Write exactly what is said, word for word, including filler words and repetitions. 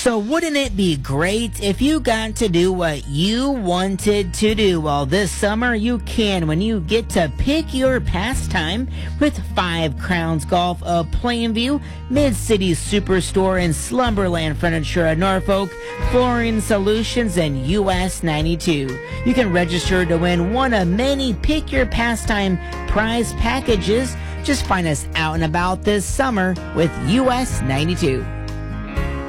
So wouldn't it be great if you got to do what you wanted to do? Well, this summer you can when you get to pick your pastime with Five Crowns Golf of Plainview, Mid-City Superstore, and Slumberland Furniture of Norfolk, Flooring Solutions, and U S ninety-two. You can register to win one of many Pick Your Pastime prize packages. Just find us out and about this summer with U S ninety-two.